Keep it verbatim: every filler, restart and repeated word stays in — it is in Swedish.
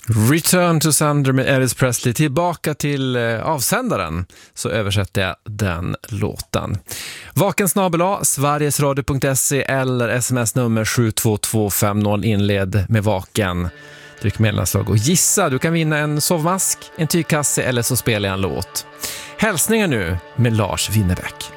Return to Sender med Elvis Presley. Tillbaka till eh, avsändaren, så översätter jag den låten. Vaken snabel A, sverigesradio punkt se eller sms-nummer sju två två fem noll, inled med Vaken. Tryck mellanslag och gissa, du kan vinna en sovmask, en tygkasse eller så spelar jag en låt. Hälsningar nu med Lars Winnerbäck.